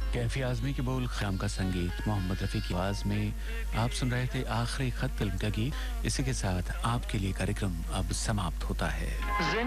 कैफी आजमी के बोल, ख़याम का संगीत, मोहम्मद रफ़ी की आवाज़ में आप सुन रहे थे आखिरी खत फिल्म का गीत। इसी के साथ आपके लिए कार्यक्रम अब समाप्त होता है।